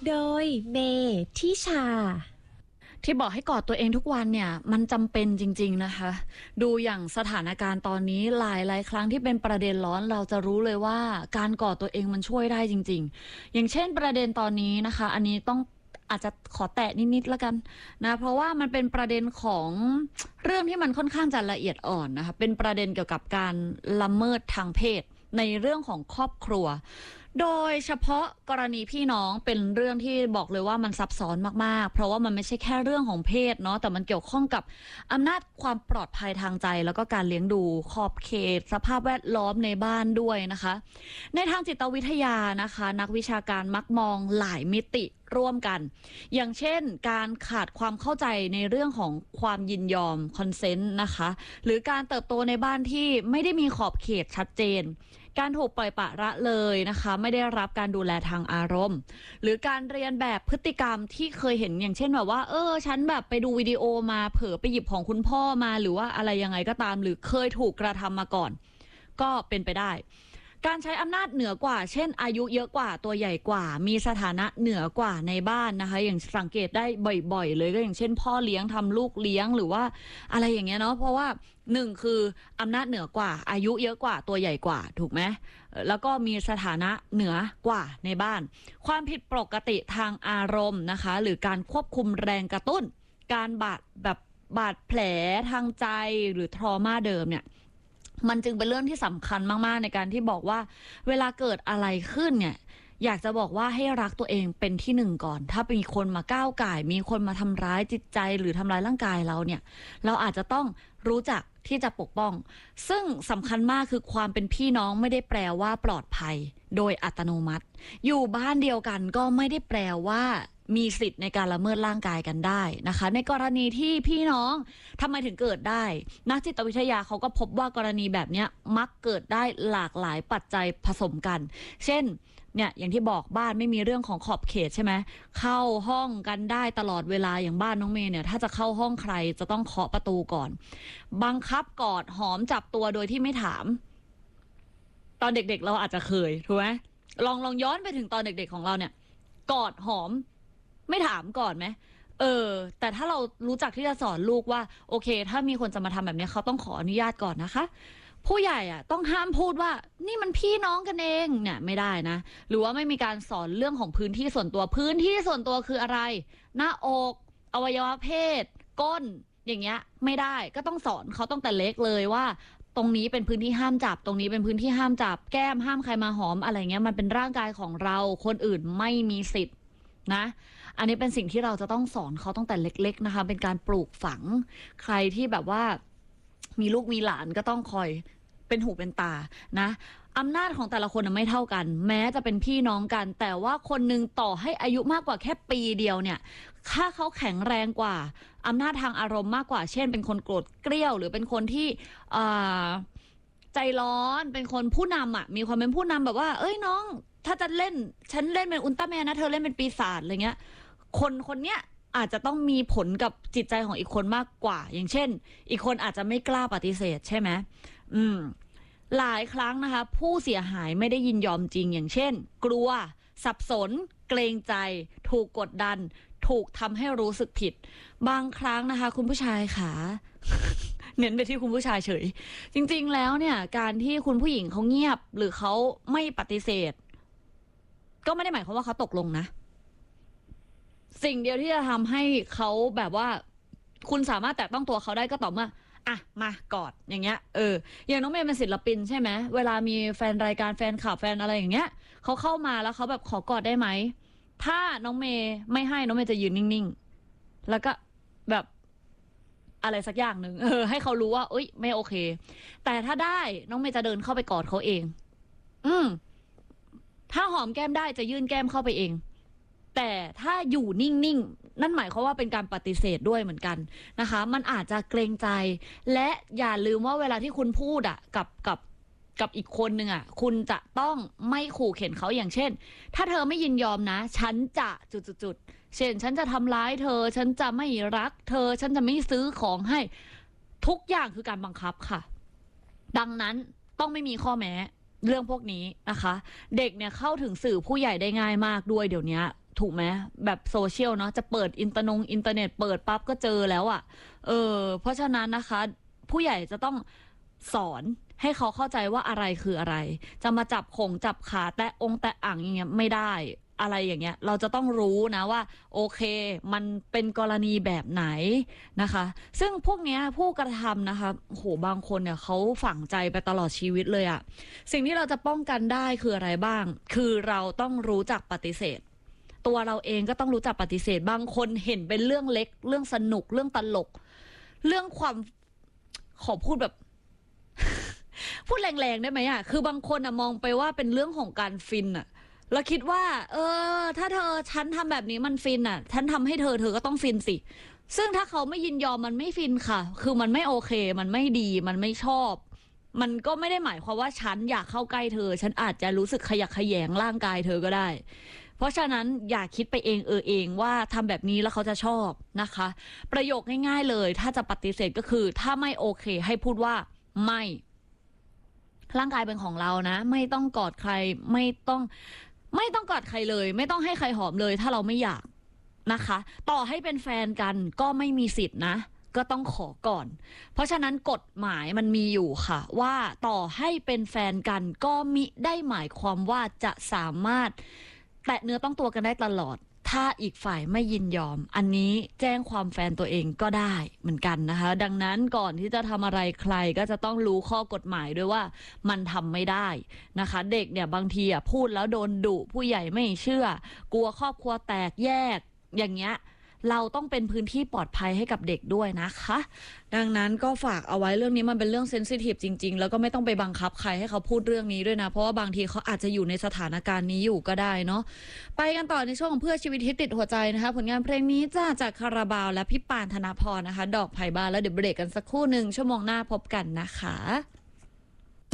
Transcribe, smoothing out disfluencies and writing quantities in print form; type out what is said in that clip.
โดยเมทิชาที่บอกให้กอดตัวเองทุกวันเนี่ยมันจำเป็นจริงๆนะคะดูอย่างสถานการณ์ตอนนี้หลายๆครั้งที่เป็นประเด็นร้อนเราจะรู้เลยว่าการกอดตัวเองมันช่วยได้จริงๆอย่างเช่นประเด็นตอนนี้นะคะอันนี้ต้องอาจจะขอแตะนิดๆแล้วกันนะเพราะว่ามันเป็นประเด็นของเรื่องที่มันค่อนข้างจะละเอียดอ่อนนะคะเป็นประเด็นเกี่ยวกับการละเมิดทางเพศในเรื่องของครอบครัวโดยเฉพาะกรณีพี่น้องเป็นเรื่องที่บอกเลยว่ามันซับซ้อนมากๆเพราะว่ามันไม่ใช่แค่เรื่องของเพศเนาะแต่มันเกี่ยวข้องกับอำนาจความปลอดภัยทางใจแล้วก็การเลี้ยงดูขอบเขตสภาพแวดล้อมในบ้านด้วยนะคะในทางจิตวิทยานะคะนักวิชาการมักมองหลายมิติร่วมกันอย่างเช่นการขาดความเข้าใจในเรื่องของความยินยอมคอนเซนต์นะคะหรือการเติบโตในบ้านที่ไม่ได้มีขอบเขตชัดเจนการถูกปล่อยปละละเลยนะคะไม่ได้รับการดูแลทางอารมณ์หรือการเรียนแบบพฤติกรรมที่เคยเห็นอย่างเช่นแบบว่าฉันแบบไปดูวิดีโอมาเผลอไปหยิบของคุณพ่อมาหรือว่าอะไรยังไงก็ตามหรือเคยถูกกระทำมาก่อนก็เป็นไปได้การใช้อำนาจเหนือกว่าเช่นอายุเยอะกว่าตัวใหญ่กว่ามีสถานะเหนือกว่าในบ้านนะคะอย่างสังเกตได้บ่อยๆเลยก็อย่างเช่นพ่อเลี้ยงทำลูกเลี้ยงหรือว่าอะไรอย่างเงี้ยเนาะเพราะว่าหนึ่งคืออำนาจเหนือกว่าอายุเยอะกว่าตัวใหญ่กว่าถูกไหมแล้วก็มีสถานะเหนือกว่าในบ้านความผิดปกติทางอารมณ์นะคะหรือการควบคุมแรงกระตุ้นการบาดแผลทางใจหรือทรมาเดิมเนี่ยมันจึงเป็นเรื่องที่สำคัญมากๆในการที่บอกว่าเวลาเกิดอะไรขึ้นเนี่ยอยากจะบอกว่าให้รักตัวเองเป็นที่หนึ่งก่อนถ้ามีคนมาก้าวก่ายมีคนมาทำร้ายจิตใจหรือทำร้ายร่างกายเราเนี่ยเราอาจจะต้องรู้จักที่จะปกป้องซึ่งสำคัญมากคือความเป็นพี่น้องไม่ได้แปลว่าปลอดภัยโดยอัตโนมัติอยู่บ้านเดียวกันก็ไม่ได้แปลว่ามีสิทธิ์ในการละเมิดร่างกายกันได้นะคะในกรณีที่พี่น้องทำไมถึงเกิดได้นักจิตวิทยาเขาก็พบว่ากรณีแบบนี้มักเกิดได้หลากหลายปัจจัยผสมกันเช่นเนี่ยอย่างที่บอกบ้านไม่มีเรื่องของขอบเขตใช่ไหมเข้าห้องกันได้ตลอดเวลาอย่างบ้านน้องเมย์เนี่ยถ้าจะเข้าห้องใครจะต้องเคาะประตูก่อนบังคับกอดหอมจับตัวโดยที่ไม่ถามตอนเด็กๆเราอาจจะเคยถูกไหมลองย้อนไปถึงตอนเด็กๆของเราเนี่ยกอดหอมไม่ถามก่อนไหมแต่ถ้าเรารู้จักที่จะสอนลูกว่าโอเคถ้ามีคนจะมาทำแบบนี้เขาต้องขออนุญาตก่อนนะคะผู้ใหญ่อ่ะต้องห้ามพูดว่านี่มันพี่น้องกันเองเนี่ยไม่ได้นะหรือว่าไม่มีการสอนเรื่องของพื้นที่ส่วนตัวพื้นที่ส่วนตัวคืออะไรหน้าอกอวัยวะเพศก้นอย่างเงี้ยไม่ได้ก็ต้องสอนเขาตั้งแต่เล็กเลยว่าตรงนี้เป็นพื้นที่ห้ามจับตรงนี้เป็นพื้นที่ห้ามจับแก้มห้ามใครมาหอมอะไรเงี้ยมันเป็นร่างกายของเราคนอื่นไม่มีสิทธิ์นะอันนี้เป็นสิ่งที่เราจะต้องสอนเขาตั้งแต่เล็กๆนะคะเป็นการปลูกฝังใครที่แบบว่ามีลูกมีหลานก็ต้องคอยเป็นหูเป็นตานะอำนาจของแต่ละคนไม่เท่ากันแม้จะเป็นพี่น้องกันแต่ว่าคนนึงต่อให้อายุมากกว่าแค่ปีเดียวเนี่ยถ้าเขาแข็งแรงกว่าอำนาจทางอารมณ์มากกว่าเช่นเป็นคนโกรธเกรี้ยวหรือเป็นคนที่ใจร้อนเป็นคนผู้นำอ่ะมีความเป็นผู้นำแบบว่าเอ้ยน้องถ้าจะเล่นฉันเล่นเป็นอุลตร้าแมนนะเธอเล่นเป็นปีศาจอะไรเงี้ยคนเนี้ยอาจจะต้องมีผลกับจิตใจของอีกคนมากกว่าอย่างเช่นอีกคนอาจจะไม่กล้าปฏิเสธใช่ไหมหลายครั้งนะคะผู้เสียหายไม่ได้ยินยอมจริงอย่างเช่นกลัวสับสนเกรงใจถูกกดดันถูกทำให้รู้สึกผิดบางครั้งนะคะคุณผู้ชายค่ะ เน้นไปที่คุณผู้ชายเฉยจริงๆแล้วเนี่ยการที่คุณผู้หญิงเขาเงียบหรือเขาไม่ปฏิเสธก็ไม่ได้หมายความว่าเขาตกลงนะสิ่งเดียวที่จะทำให้เขาแบบว่าคุณสามารถแตะต้องตัวเขาได้ก็ต่อเมื่ออ่ะมากอดอย่างเงี้ยอย่างน้องเมย์เป็นศิลปินใช่ไหมเวลามีแฟนรายการแฟนข่าวแฟนอะไรอย่างเงี้ยเขาเข้ามาแล้วเขาแบบขอกอดได้ไหมถ้าน้องเมย์ไม่ให้น้องเมย์จะยืนนิ่งๆแล้วก็แบบอะไรสักอย่างหนึ่งให้เขารู้ว่าเอ้ยไม่โอเคแต่ถ้าได้น้องเมย์จะเดินเข้าไปกอดเขาเองถ้าหอมแก้มได้จะยื่นแก้มเข้าไปเองแต่ถ้าอยู่นิ่งๆนั่นหมายความว่าเป็นการปฏิเสธด้วยเหมือนกันนะคะมันอาจจะเกรงใจและอย่าลืมว่าเวลาที่คุณพูดอ่ะกับอีกคนหนึ่งอ่ะคุณจะต้องไม่ขู่เข็นเขาอย่างเช่นถ้าเธอไม่ยินยอมนะฉันจะจุดๆเช่นฉันจะทำร้ายเธอฉันจะไม่รักเธอฉันจะไม่ซื้อของให้ทุกอย่างคือการบังคับค่ะดังนั้นต้องไม่มีข้อแม้เรื่องพวกนี้นะคะเด็กเนี่ยเข้าถึงสื่อผู้ใหญ่ได้ง่ายมากด้วยเดี๋ยวนี้ถูกไหมแบบโซเชียลเนาะจะเปิดอินเทอร์เน็ตเปิดปั๊บก็เจอแล้วอ่ะเพราะฉะนั้นนะคะผู้ใหญ่จะต้องสอนให้เขาเข้าใจว่าอะไรคืออะไรจะมาจับขาแตะอ่างอย่างเงี้ยไม่ได้อะไรอย่างเงี้ยเราจะต้องรู้นะว่าโอเคมันเป็นกรณีแบบไหนนะคะซึ่งพวกเนี้ยผู้กระทำนะคะโหบางคนเนี่ยเขาฝังใจไปตลอดชีวิตเลยอะสิ่งที่เราจะป้องกันได้คืออะไรบ้างคือเราต้องรู้จักปฏิเสธตัวเราเองก็ต้องรู้จักปฏิเสธบางคนเห็นเป็นเรื่องเล็กเรื่องสนุกเรื่องตลกเรื่องความขอพูดแบบ พูดแรงๆได้ไหมอ่ะคือบางคนอ่ะมองไปว่าเป็นเรื่องของการฟินอ่ะแล้วคิดว่าถ้าฉันทำแบบนี้มันฟินอ่ะฉันทำให้เธอก็ต้องฟินสิซึ่งถ้าเขาไม่ยินยอมมันไม่ฟินค่ะคือมันไม่โอเคมันไม่ดีมันไม่ชอบมันก็ไม่ได้หมายความว่าฉันอยากเข้าใกล้เธอฉันอาจจะรู้สึกขยักขยแยงร่างกายเธอก็ได้เพราะฉะนั้นอย่าคิดไปเองว่าทำแบบนี้แล้วเขาจะชอบนะคะประโยคง่ายๆเลยถ้าจะปฏิเสธก็คือถ้าไม่โอเคให้พูดว่าไม่ร่างกายเป็นของเรานะไม่ต้องกอดใครไม่ต้องกอดใครเลยไม่ต้องให้ใครหอมเลยถ้าเราไม่อยากนะคะต่อให้เป็นแฟนกันก็ไม่มีสิทธินะก็ต้องขอก่อนเพราะฉะนั้นกฎหมายมันมีอยู่ค่ะว่าต่อให้เป็นแฟนกันก็มิได้หมายความว่าจะสามารถแตะเนื้อต้องตัวกันได้ตลอดถ้าอีกฝ่ายไม่ยินยอมอันนี้แจ้งความแฟนตัวเองก็ได้เหมือนกันนะคะดังนั้นก่อนที่จะทำอะไรใครก็จะต้องรู้ข้อกฎหมายด้วยว่ามันทำไม่ได้นะคะเด็กเนี่ยบางทีพูดแล้วโดนดุผู้ใหญ่ไม่เชื่อกลัวครอบครัวแตกแยกอย่างเงี้ยเราต้องเป็นพื้นที่ปลอดภัยให้กับเด็กด้วยนะคะดังนั้นก็ฝากเอาไว้เรื่องนี้มันเป็นเรื่องเซนซิทีฟจริงๆแล้วก็ไม่ต้องไปบังคับใครให้เขาพูดเรื่องนี้ด้วยนะเพราะว่าบางทีเขาอาจจะอยู่ในสถานการณ์นี้อยู่ก็ได้เนาะไปกันต่อในช่วงของเพื่อชีวิตที่ติดหัวใจนะคะผลงานเพลงนี้จากคาราบาวและพี่ปานธนพรนะคะดอกไผ่บานแล้วเดี๋ยวเบรกกันสักครู่หนึ่งชั่วโมงหน้าพบกันนะคะ